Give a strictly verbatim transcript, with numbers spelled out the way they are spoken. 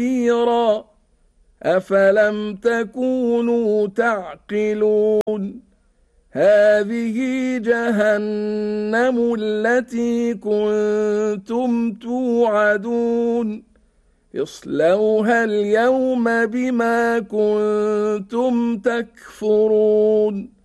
كثيرا أفلم تكونوا تعقلون هذه جهنم التي كنتم توعدون اصلوها اليوم بما كنتم تكفرون